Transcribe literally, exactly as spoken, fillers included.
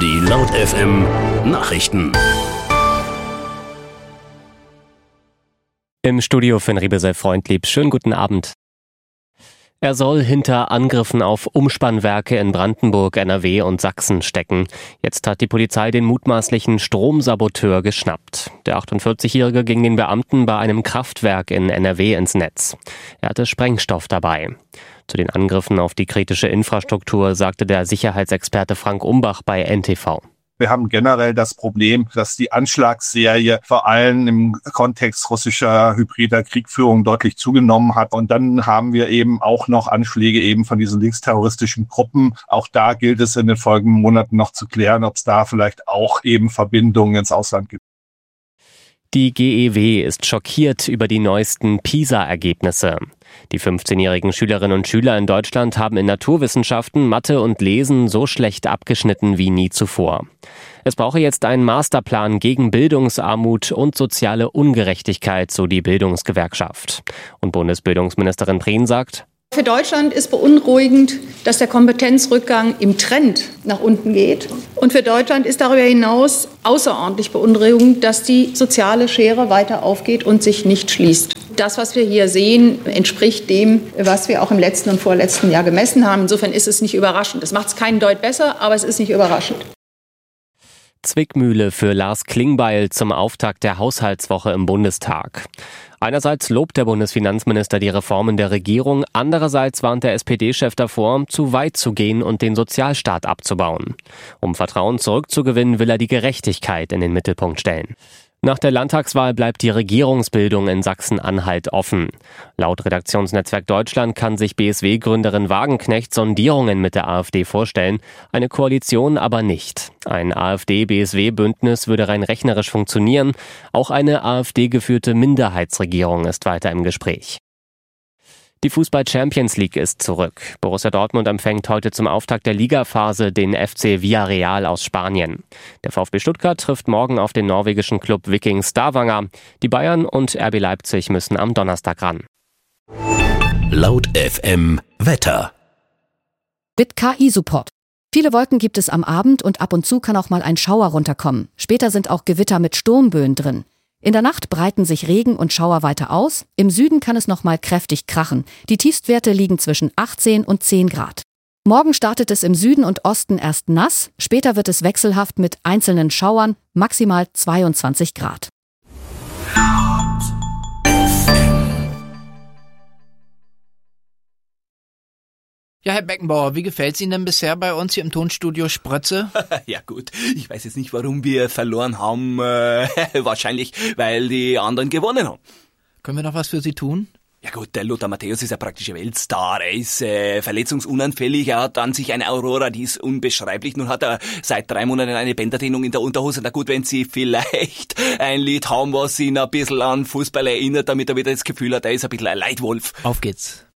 Die Laut F M Nachrichten. Im Studio Finn Riebesell-Freundlieb. Schönen guten Abend. Er soll hinter Angriffen auf Umspannwerke in Brandenburg, N R W und Sachsen stecken. Jetzt hat die Polizei den mutmaßlichen Stromsaboteur geschnappt. Der achtundvierzigjährige ging den Beamten bei einem Kraftwerk in N R W ins Netz. Er hatte Sprengstoff dabei. Zu den Angriffen auf die kritische Infrastruktur sagte der Sicherheitsexperte Frank Umbach bei N T V. Wir haben generell das Problem, dass die Anschlagsserie vor allem im Kontext russischer hybrider Kriegführung deutlich zugenommen hat. Und dann haben wir eben auch noch Anschläge eben von diesen linksterroristischen Gruppen. Auch da gilt es in den folgenden Monaten noch zu klären, ob es da vielleicht auch eben Verbindungen ins Ausland gibt. Die G E W ist schockiert über die neuesten PISA-Ergebnisse. Die fünfzehnjährigen Schülerinnen und Schüler in Deutschland haben in Naturwissenschaften, Mathe und Lesen so schlecht abgeschnitten wie nie zuvor. Es brauche jetzt einen Masterplan gegen Bildungsarmut und soziale Ungerechtigkeit, so die Bildungsgewerkschaft. Und Bundesbildungsministerin Prehn sagt: Für Deutschland ist beunruhigend, dass der Kompetenzrückgang im Trend nach unten geht. Und für Deutschland ist darüber hinaus außerordentlich beunruhigend, dass die soziale Schere weiter aufgeht und sich nicht schließt. Das, was wir hier sehen, entspricht dem, was wir auch im letzten und vorletzten Jahr gemessen haben. Insofern ist es nicht überraschend. Das macht es keinen Deut besser, aber es ist nicht überraschend. Zwickmühle für Lars Klingbeil zum Auftakt der Haushaltswoche im Bundestag. Einerseits lobt der Bundesfinanzminister die Reformen der Regierung, andererseits warnt der S P D-Chef davor, zu weit zu gehen und den Sozialstaat abzubauen. Um Vertrauen zurückzugewinnen, will er die Gerechtigkeit in den Mittelpunkt stellen. Nach der Landtagswahl bleibt die Regierungsbildung in Sachsen-Anhalt offen. Laut Redaktionsnetzwerk Deutschland kann sich B S W-Gründerin Wagenknecht Sondierungen mit der AfD vorstellen, eine Koalition aber nicht. Ein AfD-B S W-Bündnis würde rein rechnerisch funktionieren. Auch eine AfD-geführte Minderheitsregierung ist weiter im Gespräch. Die Fußball-Champions League ist zurück. Borussia Dortmund empfängt heute zum Auftakt der Ligaphase den F C Villarreal aus Spanien. Der VfB Stuttgart trifft morgen auf den norwegischen Club Viking Stavanger. Die Bayern und R B Leipzig müssen am Donnerstag ran. Laut F M Wetter. Mit K I-Support. Viele Wolken gibt es am Abend und ab und zu kann auch mal ein Schauer runterkommen. Später sind auch Gewitter mit Sturmböen drin. In der Nacht breiten sich Regen und Schauer weiter aus. Im Süden kann es noch mal kräftig krachen. Die Tiefstwerte liegen zwischen achtzehn und zehn Grad. Morgen startet es im Süden und Osten erst nass. Später wird es wechselhaft mit einzelnen Schauern, maximal zweiundzwanzig Grad. Ja, Herr Beckenbauer, wie gefällt's Ihnen denn bisher bei uns hier im Tonstudio Sprötze? Ja gut, ich weiß jetzt nicht, warum wir verloren haben. Äh, wahrscheinlich, weil die anderen gewonnen haben. Können wir noch was für Sie tun? Ja gut, der Lothar Matthäus ist ein praktischer Weltstar. Er ist äh, verletzungsunanfällig. Er hat an sich eine Aurora, die ist unbeschreiblich. Nun hat er seit drei Monaten eine Bänderdehnung in der Unterhose. Na gut, wenn Sie vielleicht ein Lied haben, was ihn ein bisschen an Fußball erinnert, damit er wieder das Gefühl hat, er ist ein bisschen ein Leitwolf. Auf geht's.